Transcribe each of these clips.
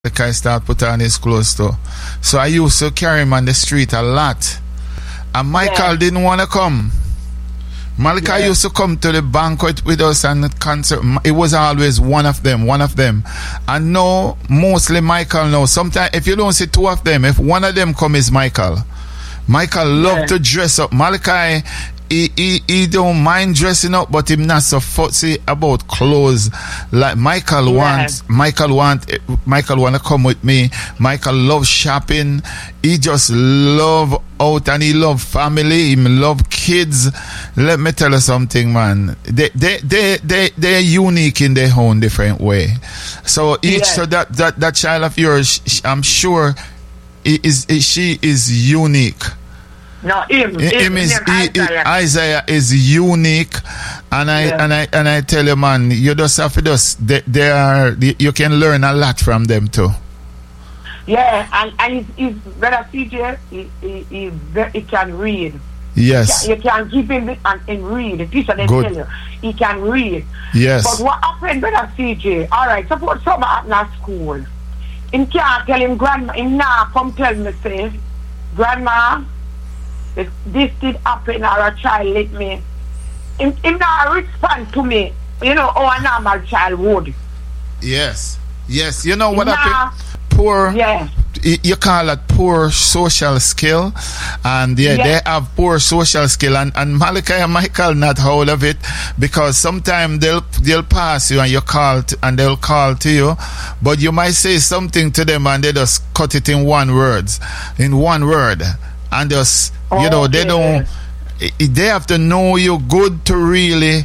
Malachi start put on his clothes too. So I used to carry him on the street a lot. And Michael didn't want to come. Malachi used to come to the banquet with us and the concert. It was always one of them. And now, mostly Michael now. Sometimes, if you don't see two of them, if one of them come is Michael. Michael love to dress up. Malachi, he don't mind dressing up, but him not so fussy about clothes. Like Michael want to come with me. Michael love shopping. He just love out and he love family. He love kids. Let me tell you something, man. They're unique in their own different way. So so that child of yours, I'm sure, she is unique. No, Isaiah is unique, and I tell you, man, you just have to you can learn a lot from them too. Yeah, and he's brother CJ. He can read. Yes, you can give him and read. The teacher they tell you he can read. Yes. But what happened, brother CJ? All right, suppose something happened at school. Him can't tell him grandma. Him now come tell me say, grandma, if this did happen or a child let me, him not respond to me, how a normal child would. Yes. You know what happened? Poor. Yeah. You call it poor social skill, and they have poor social skill, and Malachi and Michael not hold of it, because sometimes they'll pass you and and they'll call to you, but you might say something to them and they just cut it in one word, and just they don't. They have to know you good to really.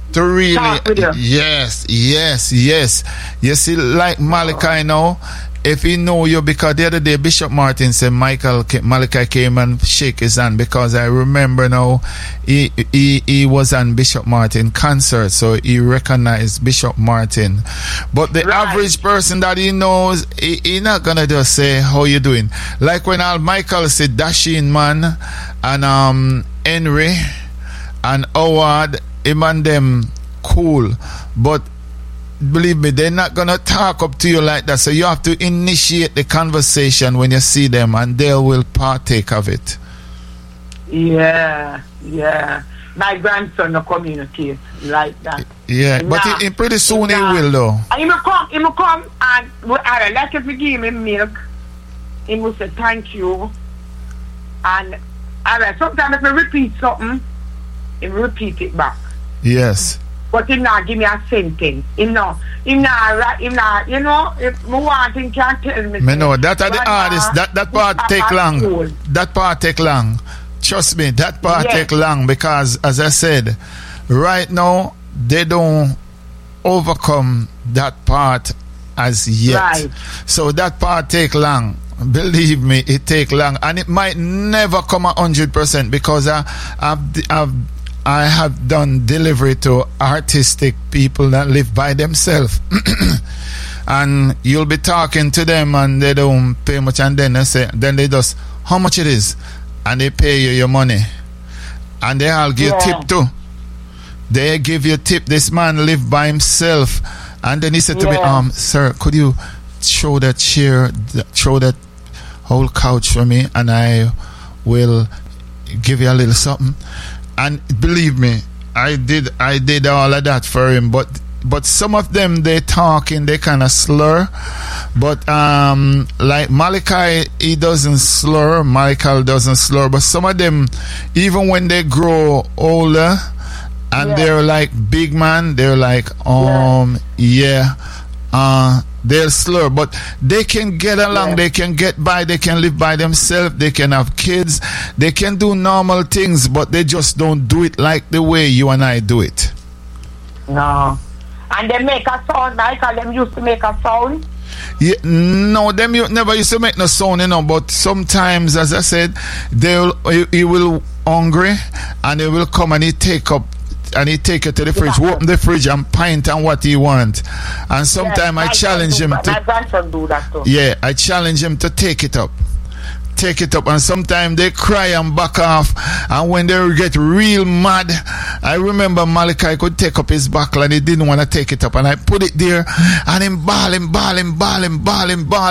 Yes. You see, like Malachi now, if he know you, because the other day Bishop Martin said Malachi came and shake his hand, because I remember now he was on Bishop Martin concert, so he recognized Bishop Martin. But the average person that he knows, he not gonna just say how you doing. Like when Michael said Dashin man and Henry and Howard, him and them cool, but believe me, they're not gonna talk up to you like that. So you have to initiate the conversation when you see them, and they will partake of it. Yeah. My grandson will communicate like that. Yeah, but pretty soon he will though. And he will come and like if we give him milk, he will say thank you. And sometimes if we repeat something, he will repeat it back. Yes. But he not give me a sentence. He not, if me want him can tell me. Me know, that are the hardest. That part take long. School. That part take long. Trust me, that part take long, because as I said, right now they don't overcome that part as yet. Right. So that part take long. Believe me, it take long, and it might never come 100%, because I have done delivery to artistic people that live by themselves. And you'll be talking to them and they don't pay much, and then they just, how much it is? And they pay you your money. And they all give tip too. They give you tip. This man live by himself. And then he said to me, sir, could you throw that chair, throw that whole couch for me, and I will give you a little something. And believe me, I did all of that for him. But some of them, they talking, they kind of slur. But like Malachi, he doesn't slur. Michael doesn't slur. But some of them, even when they grow older and they're like big man, they're like they'll slur, but they can get along, they can get by, they can live by themselves, they can have kids, they can do normal things, but they just don't do it like the way you and I do it. No. And they make a sound, Michael, them used to make a sound? Yeah, no, them never used to make no sound, but sometimes, as I said, he will hungry, and he will come and he take you to the fridge, open the fridge and pint and what he want. And sometimes I challenge him to. My grandson do that too. Yeah, I challenge him to take it up. take it up, and sometimes they cry and back off, and when they get real mad, I remember Malachi could take up his buckle and he didn't want to take it up, and I put it there, and him ball.